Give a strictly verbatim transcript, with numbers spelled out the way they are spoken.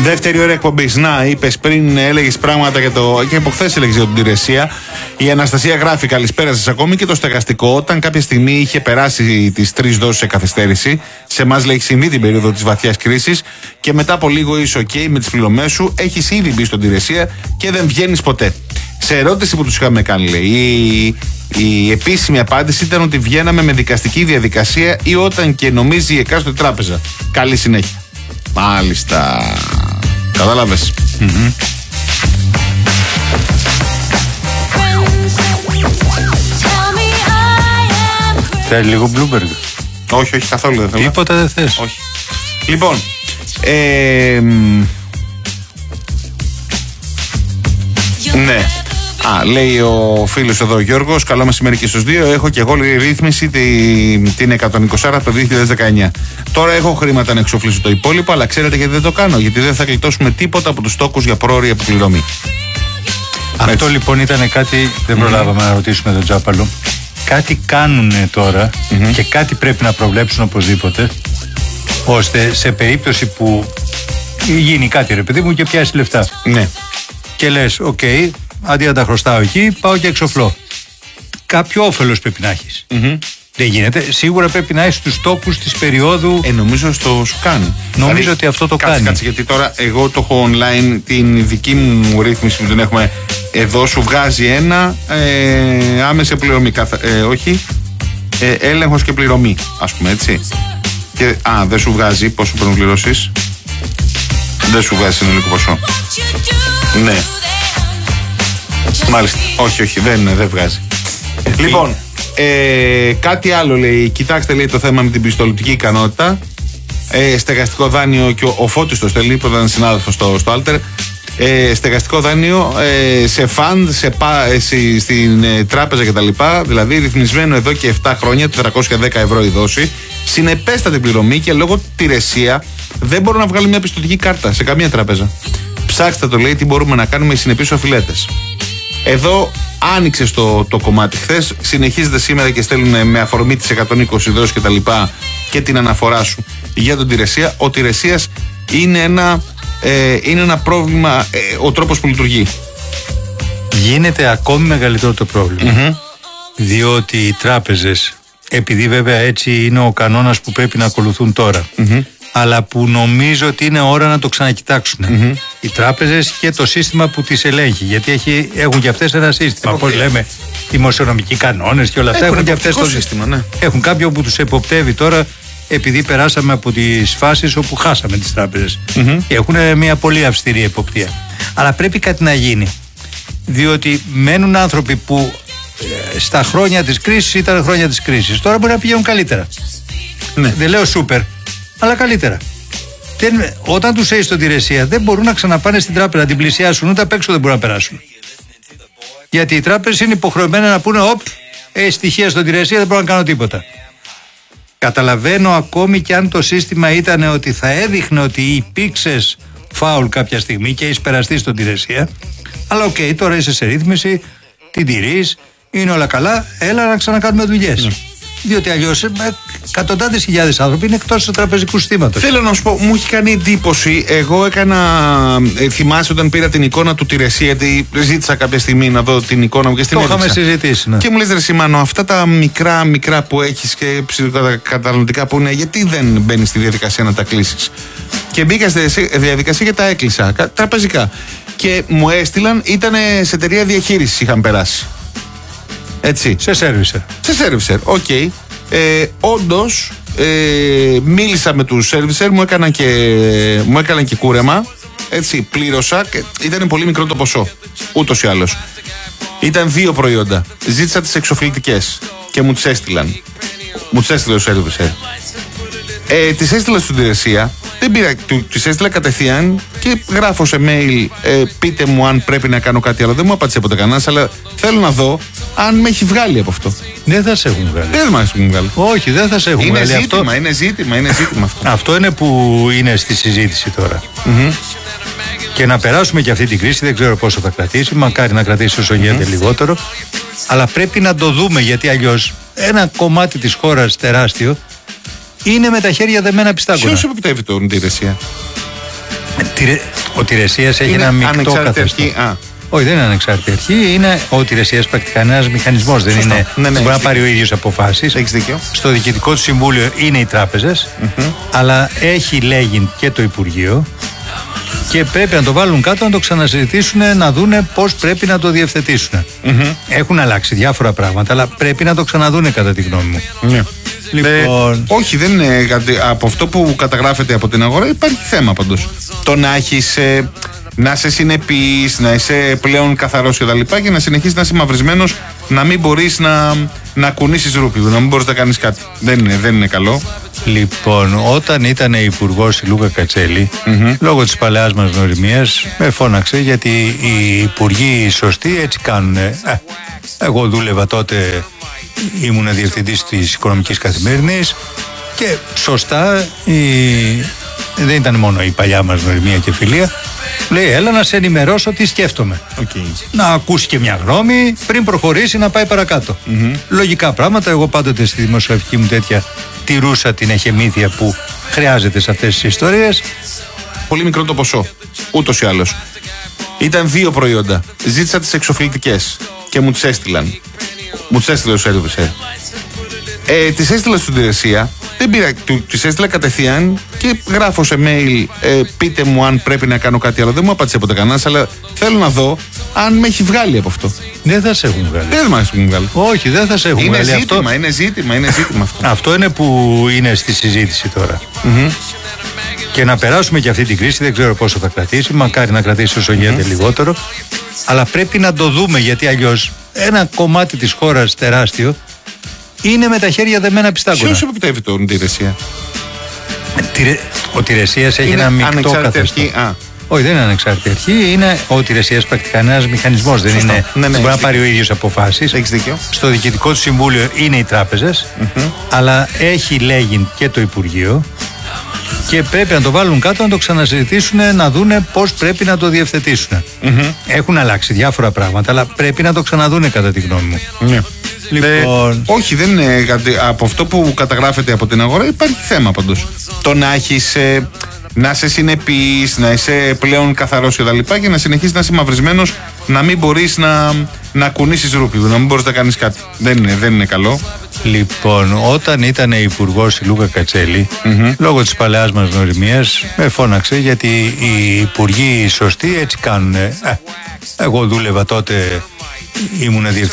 Δεύτερη ώρα εκπομπής. Να, είπες πριν, έλεγες πράγματα για το. Και από χθες έλεγες για την υπηρεσία. Η Αναστασία γράφει: καλησπέρα σας. Ακόμη και το στεγαστικό, όταν κάποια στιγμή είχε περάσει τις τρεις δόσεις σε καθυστέρηση, σε εμάς λέει: έχει συμβεί την περίοδο της βαθιάς κρίσης και μετά από λίγο είσαι OK με τις πληρωμές σου, έχεις ήδη μπει στην υπηρεσία και δεν βγαίνεις ποτέ. Σε ερώτηση που τους είχαμε κάνει, λέει, η, η επίσημη απάντηση ήταν ότι βγαίναμε με δικαστική διαδικασία ή όταν και νομίζει η εκάστοτε τράπεζα. Καλή συνέχεια. Μάλιστα. Κατάλαβες. Mm-hmm. Θέλει λίγο Bloomberg? Όχι, όχι, καθόλου δεν θέλω. Τίποτα δεν θες? Όχι. Λοιπόν, ε, ναι. Α, λέει ο φίλος εδώ ο Γιώργος, καλό μεσημέρι και στους δύο. Έχω και εγώ λέει, ρύθμιση την, την εκατόν είκοσι από το δύο χιλιάδες δεκαεννιά. Τώρα έχω χρήματα να εξοφλήσω το υπόλοιπο, αλλά ξέρετε γιατί δεν το κάνω? Γιατί δεν θα γλιτώσουμε τίποτα από τους τόκους για πρόωρη αποπληρωμή. Αυτό έτσι λοιπόν ήταν κάτι, δεν προλάβαμε mm-hmm. να ρωτήσουμε τον Τζάπαλο. Κάτι κάνουν τώρα mm-hmm. και κάτι πρέπει να προβλέψουν οπωσδήποτε, ώστε σε περίπτωση που γίνει κάτι ρε παιδί μου και πιάσει λεφτά. Ναι. Και λες, οκ, okay, αντί να τα χρωστάω εκεί, πάω και εξοφλώ. Κάποιο όφελος πρέπει να έχεις. Mm-hmm. Δεν γίνεται. Σίγουρα πρέπει να έχεις τους τόκους της περίοδου. Ε, νομίζω στο σου κάνει. Νομίζω δηλαδή, ότι αυτό το κάτσε, κάνει. Κάτσε, γιατί τώρα εγώ το έχω online, την δική μου ρύθμιση που την έχουμε εδώ, σου βγάζει ένα ε, άμεση πληρωμή. Καθα, ε, όχι, ε, έλεγχος και πληρωμή, ας πούμε έτσι. Και, α, δεν σου βγάζει πόσο πρέπει να πληρώσεις. Δεν σου βγάζει συνολικό ποσό. Ναι. Μάλιστα. Όχι, όχι, δεν, δεν βγάζει. Λοιπόν, ε, κάτι άλλο λέει. Κοιτάξτε, λέει, το θέμα με την πιστοληπτική ικανότητα. Ε, στεγαστικό δάνειο, και ο, ο Φώτης το στέλνει, που ήταν συνάδελφος στο, στο Alter. Ε, στεγαστικό δάνειο ε, σε φαντ, σε, ε, σε, στην ε, τράπεζα κτλ. Δηλαδή ρυθμισμένο εδώ και επτά χρόνια, τετρακόσια δέκα ευρώ η δόση. Συνεπέστατη πληρωμή και λόγω τηρεσία δεν μπορώ να βγάλω μια πιστωτική κάρτα σε καμία τράπεζα. Ψάξτε το, λέει, τι μπορούμε να κάνουμε οι συνεπείς οφειλέτες. Εδώ άνοιξε το, το κομμάτι χθες, συνεχίζεται σήμερα και στέλνουν με αφορμή τις εκατόν είκοσι δόσεις και τα λοιπά και την αναφορά σου για τον τηρεσία. Ο τηρεσίας είναι ένα, ε, είναι ένα πρόβλημα, ε, ο τρόπος που λειτουργεί. Γίνεται ακόμη μεγαλύτερο το πρόβλημα. Mm-hmm. Διότι οι τράπεζες, επειδή βέβαια έτσι είναι ο κανόνας που πρέπει να ακολουθούν τώρα, mm-hmm. αλλά που νομίζω ότι είναι ώρα να το ξανακοιτάξουν. Mm-hmm. Οι τράπεζες και το σύστημα που τις ελέγχει. Γιατί έχει, έχουν και αυτές ένα σύστημα. Πώς λέμε, δημοσιονομικοί κανόνες και όλα αυτά. Έχουν, έχουν και αυτές το σύστημα. Ναι. Έχουν κάποιον που τους εποπτεύει τώρα, επειδή περάσαμε από τις φάσεις όπου χάσαμε τις τράπεζες. Mm-hmm. Έχουν μια πολύ αυστηρή εποπτεία. Αλλά πρέπει κάτι να γίνει. Διότι μένουν άνθρωποι που ε, στα χρόνια της κρίσης ήταν χρόνια της κρίσης. Τώρα μπορεί να πηγαίνουν καλύτερα. Ναι. Δεν λέω σούπερ, αλλά καλύτερα. Δεν, όταν τους έχεις στον τηρεσία δεν μπορούν να ξαναπάνε στην τράπεζα να την πλησιάσουν, ούτε απ' έξω δεν μπορούν να περάσουν. Γιατί οι τράπεζες είναι υποχρεωμένοι να πούνε: Οπ, έχει στοιχεία στον τηρεσία, δεν μπορώ να κάνω τίποτα. Καταλαβαίνω ακόμη και αν το σύστημα ήταν ότι θα έδειχνε ότι υπήρξες φάουλ κάποια στιγμή και έχεις περαστεί στον τηρεσία. Αλλά οκ, okay, τώρα είσαι σε ρύθμιση, την τηρείς, είναι όλα καλά, έλα να ξανακάνουμε δουλειές. Mm. Διότι αλλιώς εκατοντάδες χιλιάδες άνθρωποι είναι εκτός του τραπεζικού συστήματος. Θέλω να σου πω, μου έχει κάνει εντύπωση. Εγώ έκανα. Ε, θυμάσαι όταν πήρα την εικόνα του τηρεσία, γιατί ζήτησα κάποια στιγμή να δω την εικόνα μου και στην έδειξα. Το είχαμε συζητήσει. Ναι. Και μου λες, ρε Σιμάνο, αυτά τα μικρά μικρά που έχεις και ψυχοκαταναλωτικά που είναι, γιατί δεν μπαίνεις στη διαδικασία να τα κλείσεις? Και μπήκα στη διαδικασία και τα έκλεισα. Τραπεζικά. Και μου έστειλαν, ήταν σε εταιρεία διαχείρισης, είχαν περάσει. Έτσι. Σε σέρβισερ. Σε σέρβισερ, οκ. Okay. Ε, όντως, ε, μίλησα με τους σέρβισερ, μου έκαναν και, μου έκαναν και κούρεμα. Έτσι, πλήρωσα και ήταν πολύ μικρό το ποσό. Ούτως ή άλλως. Ήταν δύο προϊόντα. Ζήτησα τις εξοφλητικές και μου τις έστειλαν. Μου τις έστειλε ο σέρβισερ. Ε, τις έστειλα στην υπηρεσία. Δεν πήρα, τις έστειλα κατευθείαν και γράφω σε mail, ε, πείτε μου αν πρέπει να κάνω κάτι άλλο. Δεν μου απάντησε ποτέ κανένας, αλλά θέλω να δω αν με έχει βγάλει από αυτό. Δεν θα σε έχουν βγάλει. Δεν μας έχουν βγάλει. Όχι, δεν θα σε έχουν είναι βγάλει. Ζήτημα, αυτό... Είναι ζήτημα, είναι ζήτημα αυτό. Αυτό είναι που είναι στη συζήτηση τώρα. Mm-hmm. Και να περάσουμε και αυτή την κρίση, δεν ξέρω πόσο θα κρατήσει. Μακάρι να κρατήσει όσο γίνεται mm-hmm. λιγότερο. Αλλά πρέπει να το δούμε, γιατί αλλιώς ένα κομμάτι της χώρας τεράστιο είναι με τα χέρια δεμένα πιστάκωνα. Ποιος εποπτεύει την υπηρεσία? Ο Τηρεσίας έχει ένα μεικτό καθεστώς. Όχι, δεν είναι ανεξάρτητη αρχή. Είναι ο Τηρεσίας πρακτικά ένας μηχανισμός. Δεν είναι. Ναι, ναι, δεν μπορεί να πάρει ο ίδιος αποφάσεις. Έχεις δίκιο. Στο διοικητικό του συμβούλιο είναι οι τράπεζες, mm-hmm. αλλά έχει λέγει και το Υπουργείο και πρέπει να το βάλουν κάτω, να το ξανασυζητήσουν, να δούνε πώς πρέπει να το διευθετήσουν. Mm-hmm. Έχουν αλλάξει διάφορα πράγματα, αλλά πρέπει να το ξαναδούνε κατά τη γνώμη μου. Ναι. Λοιπόν... Ε, όχι, δεν είναι. Από αυτό που καταγράφεται από την αγορά υπάρχει θέμα πάντως. Το να έχεις. Ε, να είσαι συνεπής, να είσαι πλέον καθαρός και τα λοιπά και να συνεχίσεις να είσαι μαυρισμένος, να μην μπορείς να, να κουνήσεις ρούπι, να μην μπορείς να κάνεις κάτι. Δεν είναι, δεν είναι καλό. Λοιπόν, όταν ήταν υπουργός η Λούκα Κατσέλη, mm-hmm. λόγω της παλαιάς μας γνωριμίας, με φώναξε γιατί οι υπουργοί σωστοί έτσι κάνουν. Ε, εγώ δούλευα τότε, ήμουν διευθυντής της Οικονομικής Καθημερινής και σωστά η... δεν ήταν μόνο η παλιά μας γνωριμία και φιλία. Λέει, έλα να σε ενημερώσω τι σκέφτομαι. Okay. Να ακούσει και μια γνώμη πριν προχωρήσει να πάει παρακάτω. Mm-hmm. Λογικά πράγματα. Εγώ πάντοτε στη δημοσιογραφική μου τέτοια τηρούσα την εχεμήθεια που χρειάζεται σε αυτές τις ιστορίες. Πολύ μικρό το ποσό. Ούτως ή άλλως. Ήταν δύο προϊόντα. Ζήτησα τις εξοφλητικές και μου τις έστειλαν. Μου τις έστειλε ο Σέρβισε. Ε, τις έστειλα στην υπηρεσία. Δεν πήρα, τις έστειλα κατευθείαν και γράφω σε mail, ε, πείτε μου αν πρέπει να κάνω κάτι άλλο. Δεν μου απάντησε ποτέ κανένας, αλλά θέλω να δω αν με έχει βγάλει από αυτό. Δεν θα σε έχουν βγάλει. Δεν μας έχουν βγάλει. Όχι, δεν θα σε έχουν είναι βγάλει. Ζήτημα, αυτό... Είναι ζήτημα, είναι ζήτημα αυτό. Αυτό είναι που είναι στη συζήτηση τώρα. Mm-hmm. Και να περάσουμε και αυτή την κρίση, δεν ξέρω πόσο θα κρατήσει. Μακάρι να κρατήσει όσο γίνεται mm-hmm. λιγότερο. Αλλά πρέπει να το δούμε, γιατί αλλιώς ένα κομμάτι της χώρας τεράστιο είναι με τα χέρια δεμένα πιστάκωνα. Ποιος επιτεύει τον Τηρεσία? Ο Τηρεσίας έχει είναι ένα μεικτό καθεστώς. Όχι, δεν είναι ανεξάρτητη αρχή. Είναι ο Τηρεσίας πρακτικά ένας μηχανισμός. Δεν είναι. Ναι, ναι, δεν μπορεί να πάρει ο ίδιος αποφάσεις. Έχεις δίκιο. Στο διοικητικό του συμβούλιο είναι οι τράπεζες, mm-hmm. αλλά έχει λέγει και το Υπουργείο και πρέπει να το βάλουν κάτω, να το ξανασυζητήσουν, να δούνε πώς πρέπει να το διευθετήσουν. Mm-hmm. Έχουν αλλάξει διάφορα πράγματα, αλλά πρέπει να το ξαναδούνε κατά τη γνώμη μου. Ναι. Λοιπόν... Ε, όχι, δεν είναι. Από αυτό που καταγράφεται από την αγορά υπάρχει θέμα πάντως. Το να έχεις. Ε, να είσαι συνεπής, να είσαι πλέον καθαρός και τα λοιπά και να συνεχίσεις να είσαι μαυρισμένος, να μην μπορείς να, να κουνήσεις ρούπι, να μην μπορείς να κάνεις κάτι. Δεν είναι, δεν είναι καλό. Λοιπόν, όταν ήταν υπουργός η Λούκα Κατσέλη, mm-hmm. λόγω της παλαιάς μας γνωριμίας, με φώναξε γιατί οι υπουργοί σωστοί έτσι κάνουν. Ε, εγώ δούλευα τότε, ήμουν διευθυντής